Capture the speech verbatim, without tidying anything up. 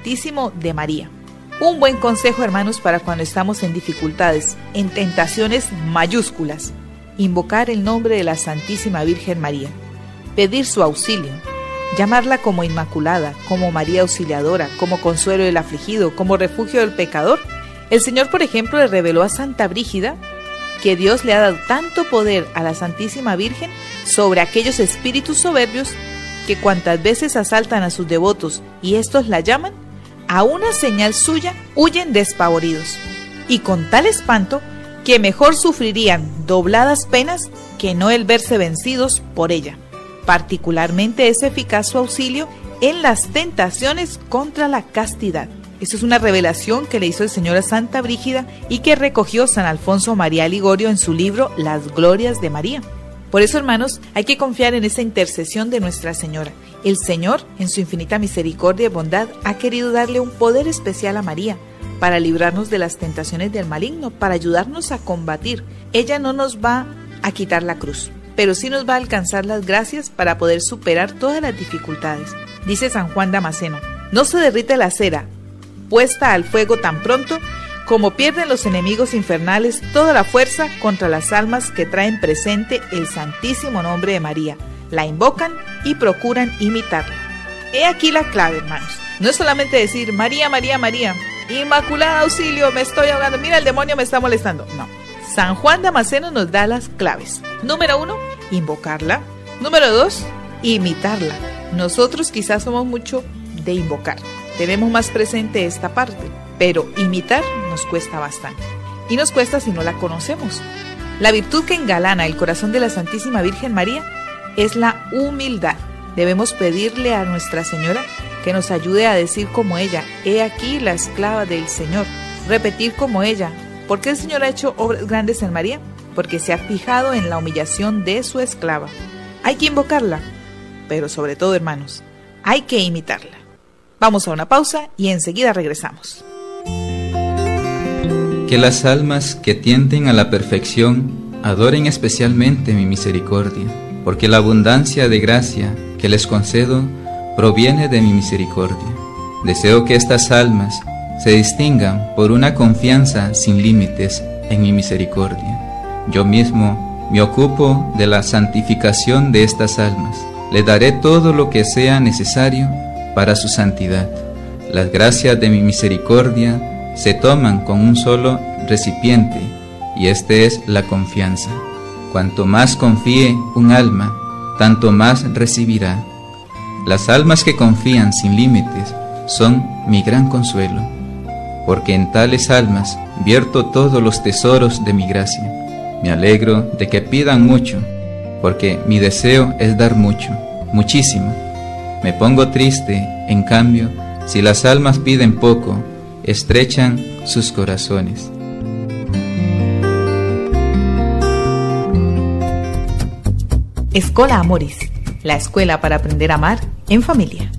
Santísimo de María. Un buen consejo, hermanos, para cuando estamos en dificultades, en tentaciones mayúsculas: invocar el nombre de la Santísima Virgen María, pedir su auxilio, llamarla como Inmaculada, como María Auxiliadora, como consuelo del afligido, como refugio del pecador. El Señor, por ejemplo, le reveló a Santa Brígida que Dios le ha dado tanto poder a la Santísima Virgen sobre aquellos espíritus soberbios que cuantas veces asaltan a sus devotos y estos la llaman, a una señal suya huyen despavoridos, y con tal espanto que mejor sufrirían dobladas penas que no el verse vencidos por ella. Particularmente es eficaz su auxilio en las tentaciones contra la castidad. Esa es una revelación que le hizo el Señor a Santa Brígida y que recogió San Alfonso María Ligorio en su libro Las Glorias de María. Por eso, hermanos, hay que confiar en esa intercesión de Nuestra Señora. El Señor, en su infinita misericordia y bondad, ha querido darle un poder especial a María para librarnos de las tentaciones del maligno, para ayudarnos a combatir. Ella no nos va a quitar la cruz, pero sí nos va a alcanzar las gracias para poder superar todas las dificultades. Dice San Juan Damasceno: no se derrite la cera puesta al fuego tan pronto como pierden los enemigos infernales toda la fuerza contra las almas que traen presente el santísimo nombre de María, la invocan y procuran imitarla. He aquí la clave, hermanos. No es solamente decir María, María, María, Inmaculada auxilio, me estoy ahogando, mira, el demonio me está molestando. No. San Juan Damasceno nos da las claves. Número uno, invocarla. Número dos, imitarla. Nosotros quizás somos mucho de invocar. Tenemos más presente esta parte, pero imitar nos cuesta bastante. Y nos cuesta si no la conocemos. La virtud que engalana el corazón de la Santísima Virgen María es la humildad. Debemos pedirle a Nuestra Señora que nos ayude a decir como ella: he aquí la esclava del Señor. Repetir como ella: ¿por qué el Señor ha hecho obras grandes en María? Porque se ha fijado en la humillación de su esclava. Hay que invocarla, pero sobre todo, hermanos, hay que imitarla. Vamos a una pausa y enseguida regresamos. Que las almas que tienden a la perfección adoren especialmente mi misericordia, porque la abundancia de gracia que les concedo proviene de mi misericordia. Deseo que estas almas se distingan por una confianza sin límites en mi misericordia. Yo mismo me ocupo de la santificación de estas almas. Les daré todo lo que sea necesario para su santidad. Las gracias de mi misericordia se toman con un solo recipiente, y este es la confianza. Cuanto más confíe un alma, tanto más recibirá. Las almas que confían sin límites son mi gran consuelo, porque en tales almas vierto todos los tesoros de mi gracia. Me alegro de que pidan mucho, porque mi deseo es dar mucho, muchísimo. Me pongo triste, en cambio, si las almas piden poco, estrechan sus corazones. Escola Amoris, la escuela para aprender a amar en familia.